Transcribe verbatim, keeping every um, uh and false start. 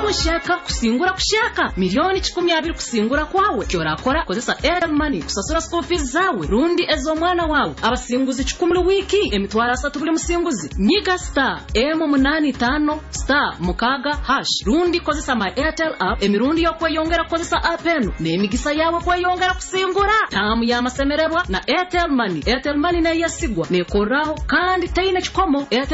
kushaka kusingura kushaka milioni kikumi abiri kusingura kwawe kyorakora kozesa Airtel Money kusasura school fees zawe rundi ezo mwana wawe abasinguzi kikumi wiki emitwara asatu buli musinguzi nyiga star M munani tano star mukaga hash rundi kozesa my Airtel app emirundi yo kweyongera kozesa app eno nemigisa yawe kweyongera kusingura tamu ya masemererwa na Airtel Money. Airtel Money na yasigwa nekoraho kandi tayina kikomo.